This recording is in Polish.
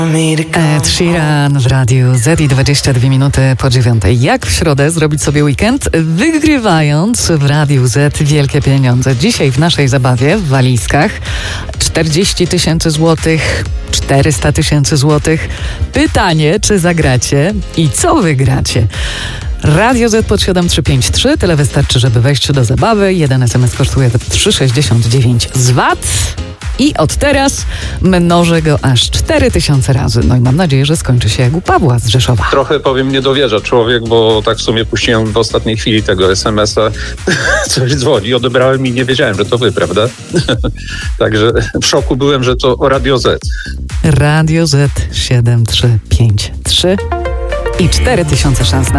Ed Sheeran w Radiu Z i 22 minuty po 9. Jak w środę zrobić sobie weekend? Wygrywając w Radiu Z wielkie pieniądze. Dzisiaj w naszej zabawie w walizkach 40 000 złotych, 400 000 złotych. Pytanie, czy zagracie i co wygracie? Radio Z pod 7353. Tyle wystarczy, żeby wejść do zabawy. Jeden SMS kosztuje 3,69 z VAT. I od teraz mnożę go aż 4000 razy. No i mam nadzieję, że skończy się jak u Pawła z Rzeszowa. Trochę powiem, nie dowierza człowiek, bo tak w sumie puściłem w ostatniej chwili tego SMS-a. Coś dzwoni, odebrałem i nie wiedziałem, że to wy, prawda? Także w szoku byłem, że to Radio Z. Radio Z 7353 i 4000 szans na